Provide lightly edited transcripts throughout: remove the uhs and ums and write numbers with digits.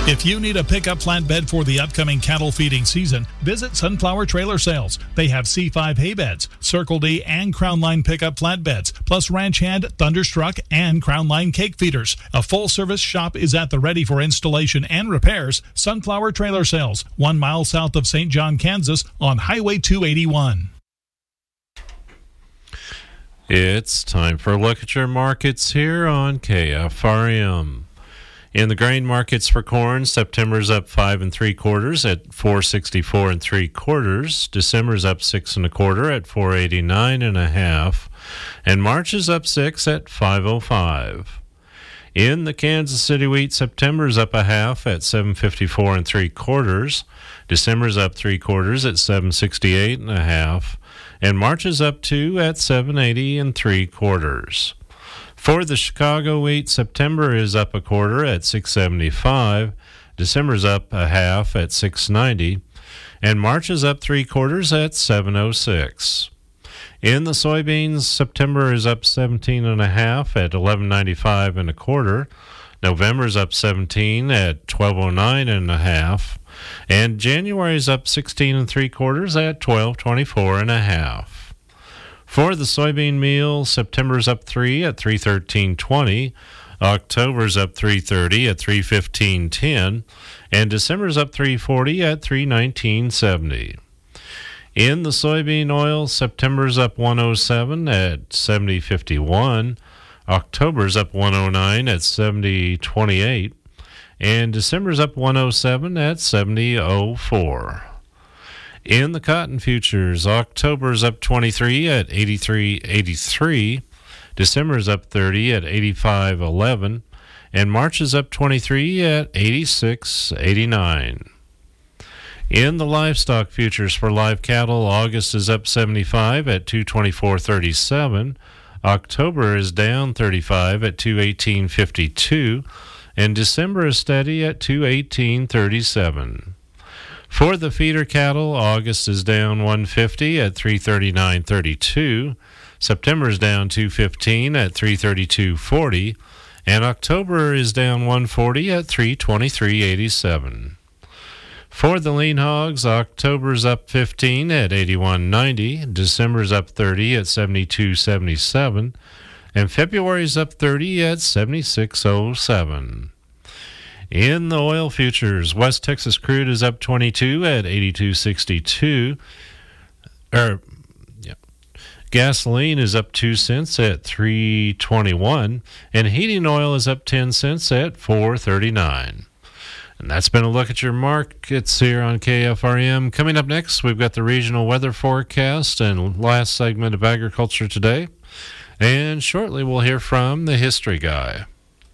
If you need a pickup flatbed for the upcoming cattle feeding season, visit Sunflower Trailer Sales. They have C5 hay beds, Circle D and Crown Line pickup flatbeds, plus Ranch Hand, Thunderstruck, and Crown Line cake feeders. A full-service shop is at the ready for installation and repairs. Sunflower Trailer Sales, 1 mile south of St. John, Kansas, on Highway 281. It's time for a look at your markets here on KFRM. In the grain markets for corn, September's up 5 3/4 at $4.64 3/4. December's up 6 1/4 at $4.89 1/2, and March is up 6 at $5.05. In the Kansas City wheat, September's up 1/2 at $7.54 3/4. December's up 3/4 at $7.68 1/2, and March is up 2 at $7.80 3/4. For the Chicago wheat, September is up 1/4 at $6.75, December's up 1/2 at $6.90, and March is up 3/4 at $7.06. In the soybeans, September is up 17 1/2 at $11.95 1/4, November's up 17 at $12.09 1/2, and January is up 16 3/4 at $12.24 1/2. For the soybean meal, September's up 3 at $3.13.20, October's up 3.30 at $3.15.10, and December's up 3.40 at $3.19.70. In the soybean oil, September's up 107 at $70.51, October's up 109 at $70.28, and December's up 107 at $70.04. In the cotton futures, October's up 23 at 83.83, December's up 30 at 85.11, and March is up 23 at 86.89. In the livestock futures for live cattle, August is up 75 at 224.37, October is down 35 at 218.52, and December is steady at 218.37. For the feeder cattle, August is down 150 at 339.32, September is down 215 at 332.40, and October is down 140 at 323.87. For the lean hogs, October's up 15 at 81.90, December's up 30 at 72.77, and February's up 30 at 76.07. In the oil futures, West Texas crude is up 22 at 82.62. Gasoline is up 2 cents at $3.21, and heating oil is up 10 cents at $4.39. And that's been a look at your markets here on KFRM. Coming up next, we've got the regional weather forecast and last segment of Agriculture Today. And shortly, we'll hear from the History Guy.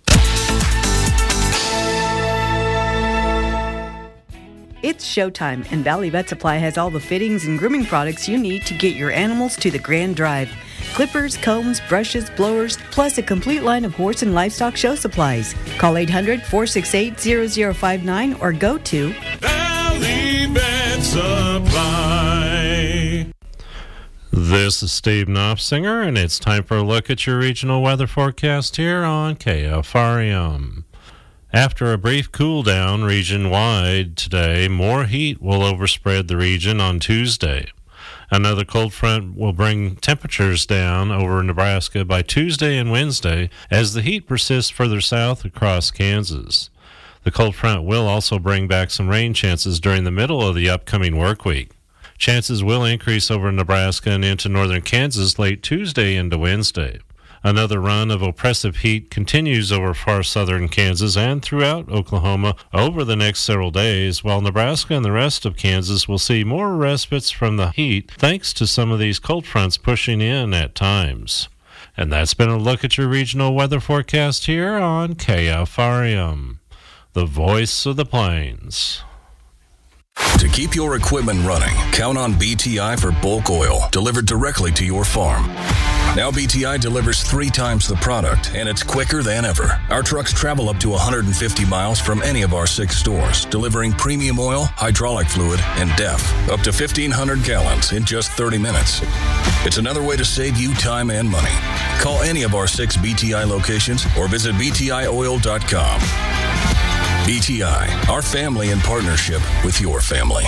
It's showtime, and Valley Vet Supply has all the fittings and grooming products you need to get your animals to the grand drive. Clippers, combs, brushes, blowers, plus a complete line of horse and livestock show supplies. Call 800-468-0059 or go to Valley Vet Supply. This is Steve Knopfsinger, and it's time for a look at your regional weather forecast here on KFRM. After a brief cool down region-wide today, more heat will overspread the region on Tuesday. Another cold front will bring temperatures down over Nebraska by Tuesday and Wednesday as the heat persists further south across Kansas. The cold front will also bring back some rain chances during the middle of the upcoming work week. Chances will increase over Nebraska and into northern Kansas late Tuesday into Wednesday. Another run of oppressive heat continues over far southern Kansas and throughout Oklahoma over the next several days, while Nebraska and the rest of Kansas will see more respites from the heat thanks to some of these cold fronts pushing in at times. And that's been a look at your regional weather forecast here on KFRM, the voice of the plains. To keep your equipment running, count on BTI for bulk oil delivered directly to your farm. Now BTI delivers 3 times the product, and it's quicker than ever. Our trucks travel up to 150 miles from any of our 6 stores, delivering premium oil, hydraulic fluid, and DEF, up to 1,500 gallons in just 30 minutes. It's another way to save you time and money. Call any of our 6 BTI locations or visit BTIoil.com. BTI, our family in partnership with your family.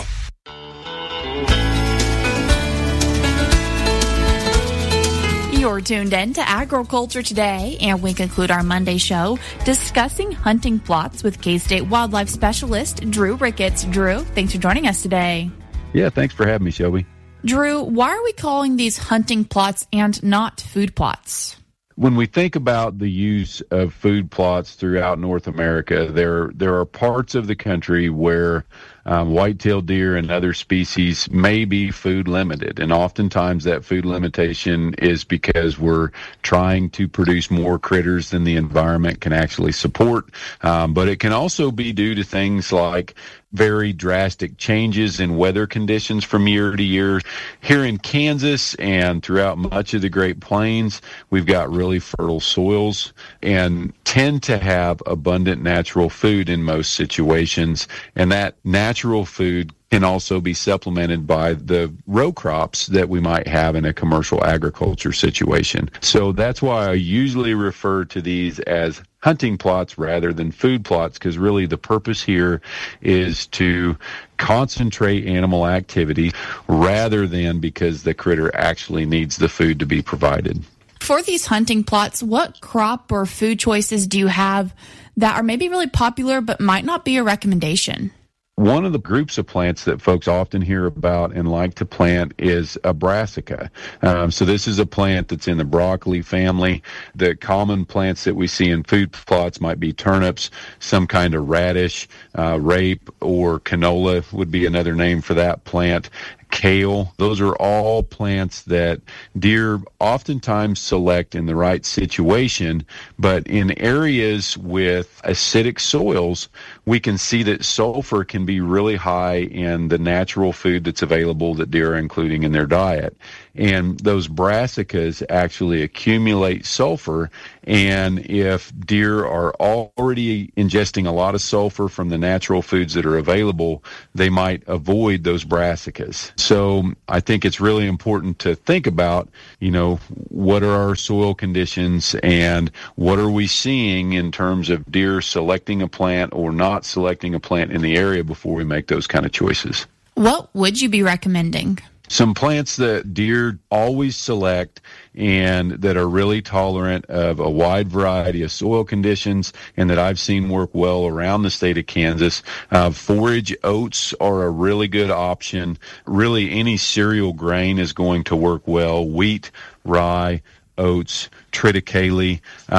You're tuned in to Agriculture Today, and we conclude our Monday show discussing hunting plots with K-State wildlife specialist Drew Ricketts. Drew, thanks for joining us today. Yeah, thanks for having me, Shelby. Drew, why are we calling these hunting plots and not food plots? When we think about the use of food plots throughout North America, there are parts of the country where white-tailed deer and other species may be food limited, and oftentimes that food limitation is because we're trying to produce more critters than the environment can actually support, but it can also be due to things like very drastic changes in weather conditions from year to year. Here in Kansas and throughout much of the Great Plains, we've got really fertile soils and tend to have abundant natural food in most situations, and that natural food can also be supplemented by the row crops that we might have in a commercial agriculture situation. So that's why I usually refer to these as hunting plots rather than food plots, because really the purpose here is to concentrate animal activity rather than because the critter actually needs the food to be provided. For these hunting plots, what crop or food choices do you have that are maybe really popular but might not be a recommendation? One of the groups of plants that folks often hear about and like to plant is a brassica. So this is a plant that's in the broccoli family. The common plants that we see in food plots might be turnips, some kind of radish, rape, or canola would be another name for that plant. Kale. Those are all plants that deer oftentimes select in the right situation, but in areas with acidic soils, we can see that sulfur can be really high in the natural food that's available that deer are including in their diet. And those brassicas actually accumulate sulfur, and if deer are already ingesting a lot of sulfur from the natural foods that are available, they might avoid those brassicas. So I think it's really important to think about, what are our soil conditions and what are we seeing in terms of deer selecting a plant or not selecting a plant in the area before we make those kind of choices. What would you be recommending? Some plants that deer always select and that are really tolerant of a wide variety of soil conditions and that I've seen work well around the state of Kansas. Forage oats are a really good option. Really, any cereal grain is going to work well. Wheat, rye, oats, triticale,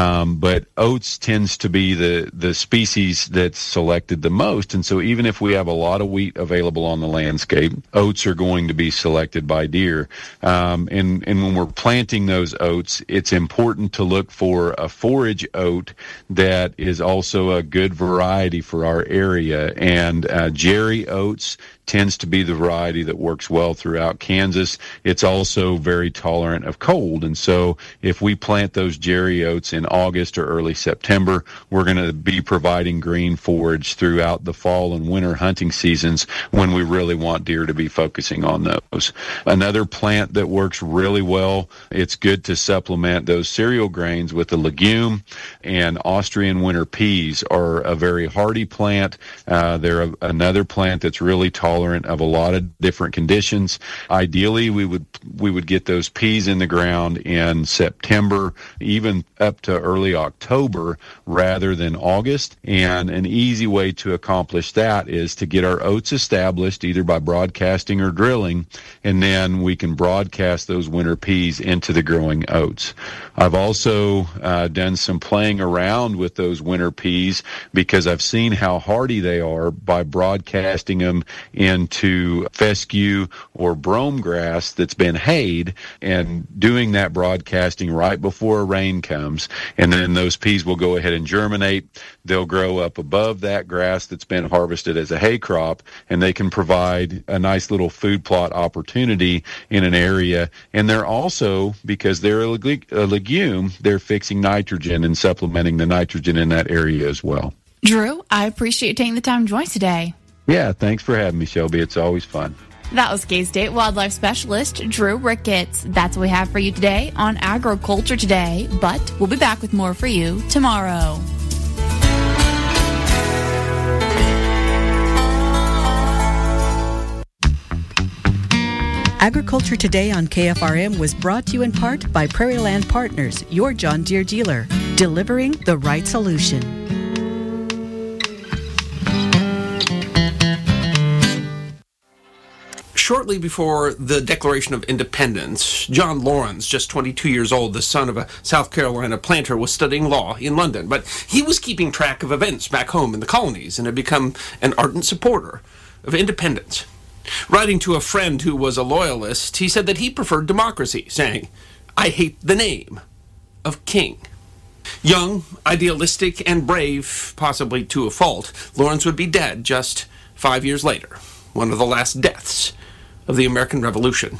but oats tends to be the species that's selected the most, and so even if we have a lot of wheat available on the landscape, oats are going to be selected by deer. And when we're planting those oats, it's important to look for a forage oat that is also a good variety for our area, and Jerry oats tends to be the variety that works well throughout Kansas. It's also very tolerant of cold, and so if we plant those Jerry oats in August or early September, we're going to be providing green forage throughout the fall and winter hunting seasons when we really want deer to be focusing on those. Another plant that works really well, it's good to supplement those cereal grains with a legume, and Austrian winter peas are a very hardy plant. They're another plant that's really tolerant of a lot of different conditions. Ideally, we would get those peas in the ground in September, even up to early October rather than August. And an easy way to accomplish that is to get our oats established either by broadcasting or drilling, and then we can broadcast those winter peas into the growing oats. I've also done some playing around with those winter peas because I've seen how hardy they are by broadcasting them into fescue or brome grass that's been hayed and doing that broadcasting right before rain comes, and then those peas will go ahead and germinate. They'll grow up above that grass that's been harvested as a hay crop, and they can provide a nice little food plot opportunity in an area. And they're also, because they're a legume, they're fixing nitrogen and supplementing the nitrogen in that area as well. Drew, I appreciate you taking the time to join us today. Yeah, thanks for having me, Shelby. It's always fun. That was K-State wildlife specialist Drew Ricketts. That's what we have for you today on Agriculture Today, but we'll be back with more for you tomorrow. Agriculture Today on KFRM was brought to you in part by Prairie Land Partners, your John Deere dealer, delivering the right solution. Shortly before the Declaration of Independence, John Laurens, just 22 years old, the son of a South Carolina planter, was studying law in London. But he was keeping track of events back home in the colonies and had become an ardent supporter of independence. Writing to a friend who was a loyalist, he said that he preferred democracy, saying, "I hate the name of king." Young, idealistic, and brave, possibly to a fault, Laurens would be dead just 5 years later, one of the last deaths of the American Revolution.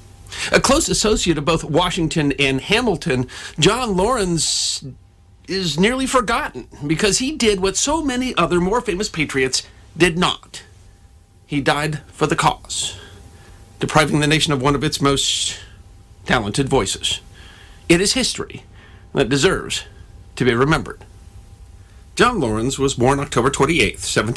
A close associate of both Washington and Hamilton, John Laurens is nearly forgotten because he did what so many other more famous patriots did not. He died for the cause, depriving the nation of one of its most talented voices. It is history that deserves to be remembered. John Laurens was born October 28,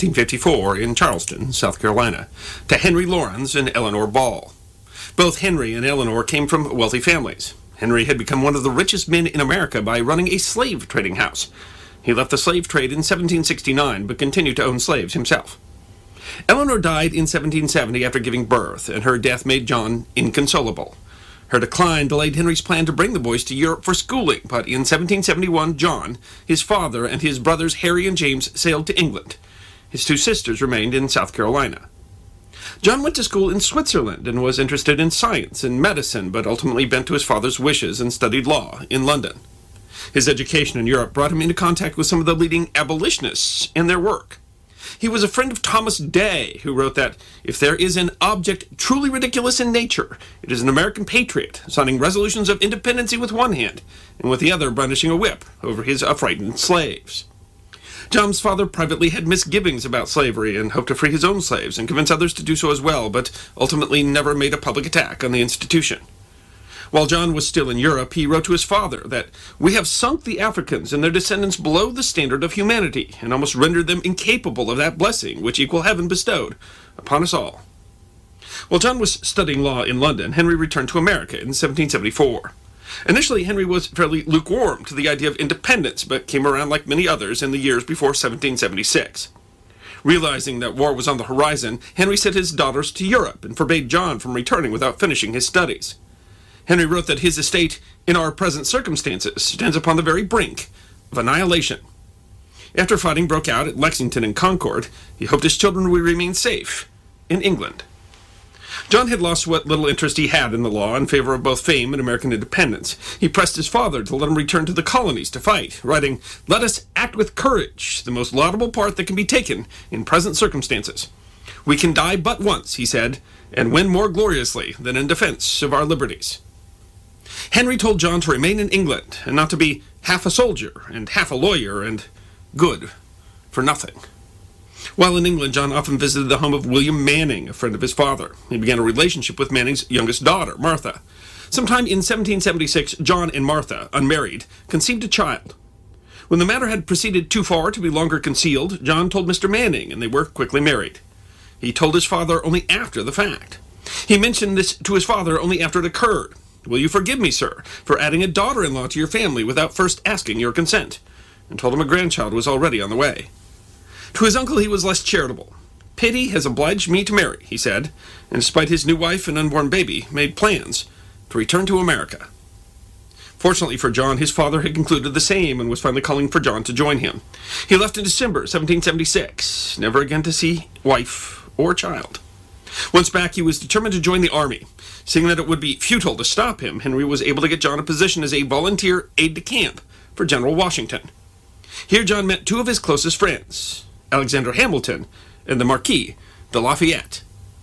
1754, in Charleston, South Carolina, to Henry Laurens and Eleanor Ball. Both Henry and Eleanor came from wealthy families. Henry had become one of the richest men in America by running a slave trading house. He left the slave trade in 1769, but continued to own slaves himself. Eleanor died in 1770 after giving birth, and her death made John inconsolable. Her decline delayed Henry's plan to bring the boys to Europe for schooling, but in 1771, John, his father, and his brothers Harry and James sailed to England. His two sisters remained in South Carolina. John went to school in Switzerland and was interested in science and medicine, but ultimately bent to his father's wishes and studied law in London. His education in Europe brought him into contact with some of the leading abolitionists and their work. He was a friend of Thomas Day, who wrote that if there is an object truly ridiculous in nature, it is an American patriot signing resolutions of independency with one hand and with the other brandishing a whip over his affrighted slaves. John's father privately had misgivings about slavery and hoped to free his own slaves and convince others to do so as well, but ultimately never made a public attack on the institution. While John was still in Europe, he wrote to his father that we have sunk the Africans and their descendants below the standard of humanity and almost rendered them incapable of that blessing which equal heaven bestowed upon us all. While John was studying law in London, Henry returned to America in 1774. Initially, Henry was fairly lukewarm to the idea of independence, but came around like many others in the years before 1776. Realizing that war was on the horizon, Henry sent his daughters to Europe and forbade John from returning without finishing his studies. Henry wrote that his estate, in our present circumstances, stands upon the very brink of annihilation. After fighting broke out at Lexington and Concord, he hoped his children would remain safe in England. John had lost what little interest he had in the law in favor of both fame and American independence. He pressed his father to let him return to the colonies to fight, writing, "Let us act with courage, the most laudable part that can be taken in present circumstances. We can die but once," he said, "and win more gloriously than in defense of our liberties." Henry told John to remain in England and not to be half a soldier and half a lawyer and good for nothing. While in England, John often visited the home of William Manning, a friend of his father. He began a relationship with Manning's youngest daughter, Martha. Sometime in 1776, John and Martha, unmarried, conceived a child. When the matter had proceeded too far to be longer concealed, John told Mr. Manning, and they were quickly married. He told his father only after the fact. He mentioned this to his father only after it occurred. "Will you forgive me, sir, for adding a daughter-in-law to your family without first asking your consent?" and told him a grandchild was already on the way. To his uncle he was less charitable. "Pity has obliged me to marry," he said, and despite his new wife and unborn baby, made plans to return to America. Fortunately for John, his father had concluded the same and was finally calling for John to join him. He left in December 1776, never again to see wife or child. Once back, he was determined to join the army. Seeing that it would be futile to stop him, Henry was able to get John a position as a volunteer aide-de-camp for General Washington. Here John met two of his closest friends, Alexander Hamilton and the Marquis de Lafayette.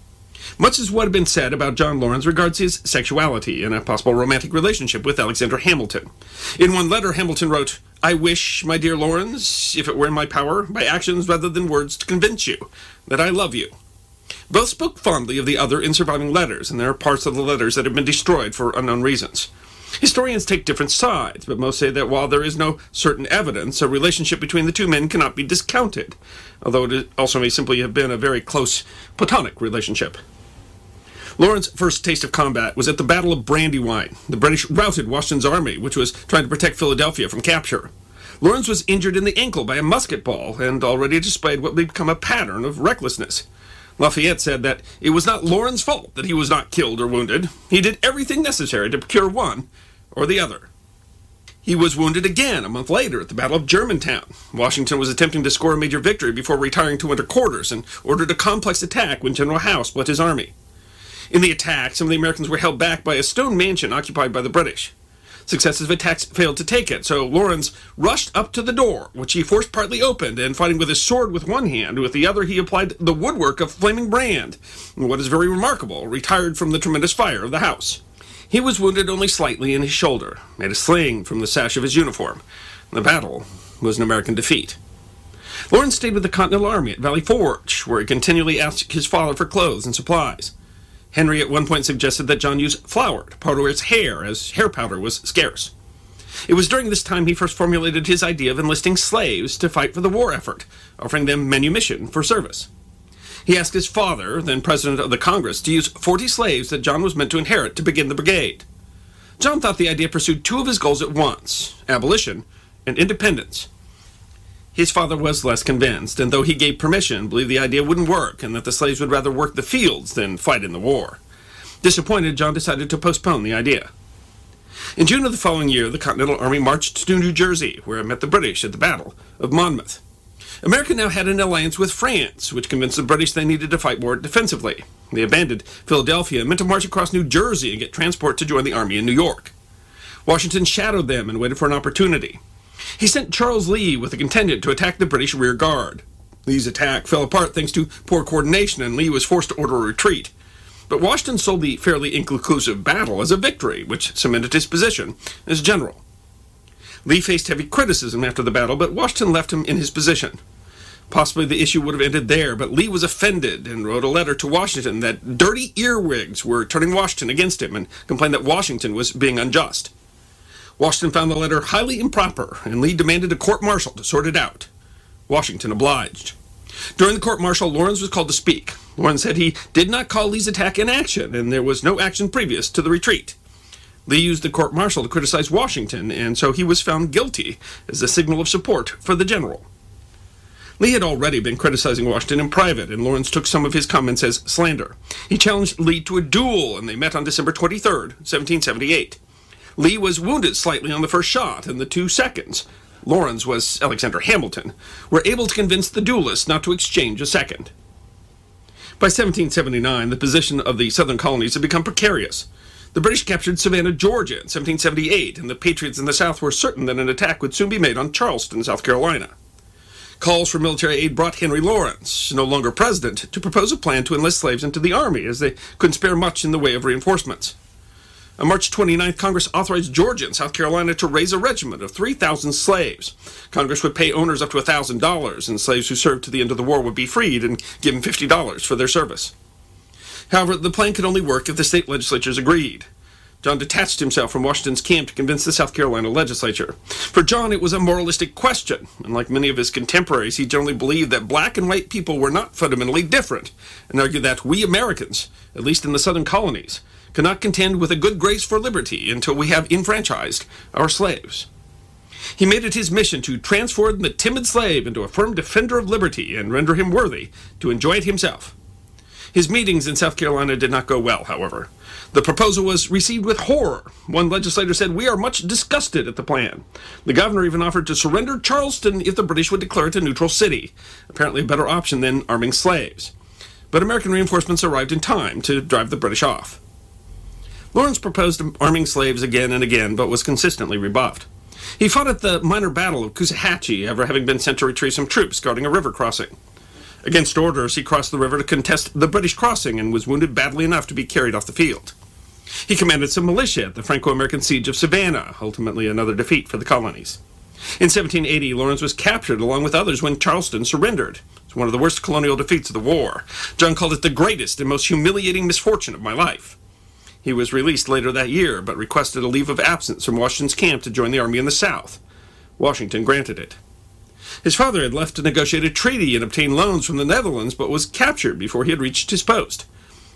Much as what had been said about John Laurens regards his sexuality and a possible romantic relationship with Alexander Hamilton. In one letter, Hamilton wrote, "I wish, my dear Laurens, if it were in my power, by actions rather than words, to convince you that I love you." Both spoke fondly of the other in surviving letters, and there are parts of the letters that have been destroyed for unknown reasons. Historians take different sides, but most say that while there is no certain evidence, a relationship between the two men cannot be discounted, although it also may simply have been a very close platonic relationship. Lawrence's first taste of combat was at the Battle of Brandywine. The British routed Washington's army, which was trying to protect Philadelphia from capture. Lawrence was injured in the ankle by a musket ball and already displayed what would become a pattern of recklessness. Lafayette said that it was not Lawrence's fault that he was not killed or wounded. He did everything necessary to procure one or the other. He was wounded again a month later at the Battle of Germantown. Washington was attempting to score a major victory before retiring to winter quarters and ordered a complex attack when General Howe split his army. In the attack, some of the Americans were held back by a stone mansion occupied by the British. Successive attacks failed to take it, so Lawrence rushed up to the door, which he forced partly opened, and fighting with his sword with one hand, with the other he applied the woodwork of flaming brand, and what is very remarkable, retired from the tremendous fire of the house. He was wounded only slightly in his shoulder, made a sling from the sash of his uniform. The battle was an American defeat. Lawrence stayed with the Continental Army at Valley Forge, where he continually asked his father for clothes and supplies. Henry at one point suggested that John use flour to powder his hair, as hair powder was scarce. It was during this time he first formulated his idea of enlisting slaves to fight for the war effort, offering them manumission for service. He asked his father, then president of the Congress, to use 40 slaves that John was meant to inherit to begin the brigade. John thought the idea pursued two of his goals at once, abolition and independence. His father was less convinced, and though he gave permission, believed the idea wouldn't work and that the slaves would rather work the fields than fight in the war. Disappointed, John decided to postpone the idea. In June of the following year, the Continental Army marched to New Jersey, where it met the British at the Battle of Monmouth. America now had an alliance with France, which convinced the British they needed to fight more defensively. They abandoned Philadelphia and meant to march across New Jersey and get transport to join the army in New York. Washington shadowed them and waited for an opportunity. He sent Charles Lee with a contingent to attack the British rear guard. Lee's attack fell apart thanks to poor coordination, and Lee was forced to order a retreat. But Washington sold the fairly inconclusive battle as a victory, which cemented his position as general. Lee faced heavy criticism after the battle, but Washington left him in his position. Possibly the issue would have ended there, but Lee was offended and wrote a letter to Washington that dirty earwigs were turning Washington against him and complained that Washington was being unjust. Washington found the letter highly improper, and Lee demanded a court-martial to sort it out. Washington obliged. During the court-martial, Lawrence was called to speak. Lawrence said he did not call Lee's attack inaction, and there was no action previous to the retreat. Lee used the court-martial to criticize Washington, and so he was found guilty as a signal of support for the general. Lee had already been criticizing Washington in private, and Lawrence took some of his comments as slander. He challenged Lee to a duel, and they met on December 23rd, 1778. Lee was wounded slightly on the first shot, and the 2 seconds, Lawrence was Alexander Hamilton, were able to convince the duelists not to exchange a second. By 1779, the position of the southern colonies had become precarious. The British captured Savannah, Georgia in 1778, and the Patriots in the South were certain that an attack would soon be made on Charleston, South Carolina. Calls for military aid brought Henry Lawrence, no longer president, to propose a plan to enlist slaves into the army, as they couldn't spare much in the way of reinforcements. On March 29th, Congress authorized Georgia and South Carolina to raise a regiment of 3,000 slaves. Congress would pay owners up to $1,000, and slaves who served to the end of the war would be freed and given $50 for their service. However, the plan could only work if the state legislatures agreed. John detached himself from Washington's camp to convince the South Carolina legislature. For John, it was a moralistic question, and like many of his contemporaries, he generally believed that black and white people were not fundamentally different, and argued that we Americans, at least in the southern colonies, cannot contend with a good grace for liberty until we have enfranchised our slaves. He made it his mission to transform the timid slave into a firm defender of liberty and render him worthy to enjoy it himself. His meetings in South Carolina did not go well, however. The proposal was received with horror. One legislator said, "We are much disgusted at the plan." The governor even offered to surrender Charleston if the British would declare it a neutral city, apparently a better option than arming slaves. But American reinforcements arrived in time to drive the British off. Lawrence proposed arming slaves again and again, but was consistently rebuffed. He fought at the minor battle of Coosawhatchee, ever having been sent to retrieve some troops guarding a river crossing. Against orders, he crossed the river to contest the British crossing and was wounded badly enough to be carried off the field. He commanded some militia at the Franco-American siege of Savannah, ultimately another defeat for the colonies. In 1780, Lawrence was captured along with others when Charleston surrendered. It's one of the worst colonial defeats of the war. John called it the greatest and most humiliating misfortune of my life. He was released later that year, but requested a leave of absence from Washington's camp to join the army in the South. Washington granted it. His father had left to negotiate a treaty and obtain loans from the Netherlands, but was captured before he had reached his post.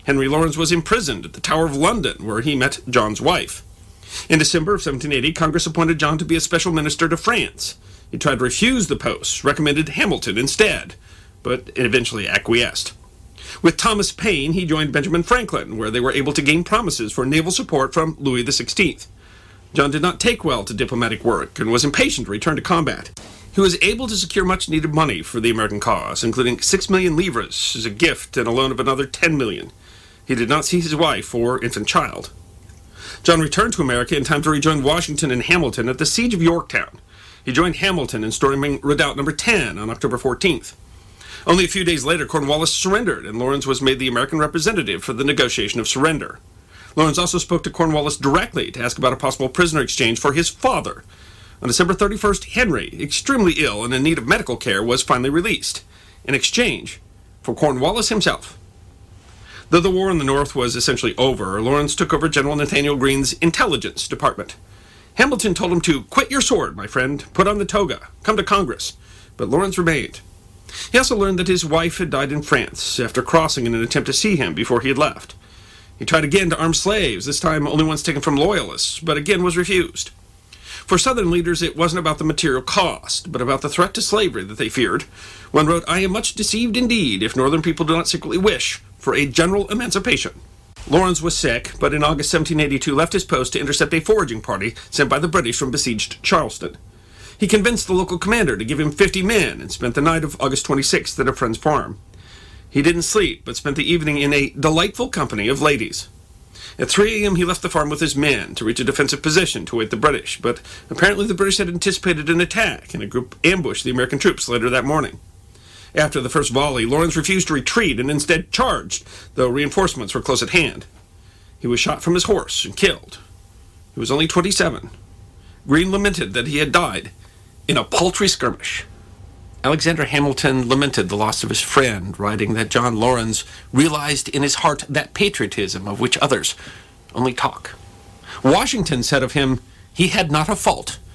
Henry Lawrence was imprisoned at the Tower of London, where he met John's wife. In December of 1780, Congress appointed John to be a special minister to France. He tried to refuse the post, recommended Hamilton instead, but eventually acquiesced. With Thomas Paine, he joined Benjamin Franklin, where they were able to gain promises for naval support from Louis XVI. John did not take well to diplomatic work and was impatient to return to combat. He was able to secure much-needed money for the American cause, including 6 million livres as a gift and a loan of another 10 million. He did not see his wife or infant child. John returned to America in time to rejoin Washington and Hamilton at the Siege of Yorktown. He joined Hamilton in storming Redoubt No. 10 on October 14th. Only a few days later, Cornwallis surrendered, and Lawrence was made the American representative for the negotiation of surrender. Lawrence also spoke to Cornwallis directly to ask about a possible prisoner exchange for his father. On December 31st, Henry, extremely ill and in need of medical care, was finally released, in exchange for Cornwallis himself. Though the war in the North was essentially over, Lawrence took over General Nathaniel Greene's intelligence department. Hamilton told him to quit your sword, my friend, put on the toga, come to Congress, but Lawrence remained. He also learned that his wife had died in France after crossing in an attempt to see him before he had left. He tried again to arm slaves, this time only ones taken from loyalists, but again was refused. For Southern leaders, it wasn't about the material cost, but about the threat to slavery that they feared. One wrote, "I am much deceived indeed if Northern people do not secretly wish for a general emancipation." Lawrence was sick, but in August 1782 left his post to intercept a foraging party sent by the British from besieged Charleston. He convinced the local commander to give him 50 men and spent the night of August 26th at a friend's farm. He didn't sleep, but spent the evening in a delightful company of ladies. At 3 a.m. he left the farm with his men to reach a defensive position to await the British, but apparently the British had anticipated an attack, and a group ambushed the American troops later that morning. After the first volley, Lawrence refused to retreat and instead charged, though reinforcements were close at hand. He was shot from his horse and killed. He was only 27. Greene lamented that he had died in a paltry skirmish. Alexander Hamilton lamented the loss of his friend, writing that John Lawrence realized in his heart that patriotism of which others only talk. Washington said of him, "He had not a fault,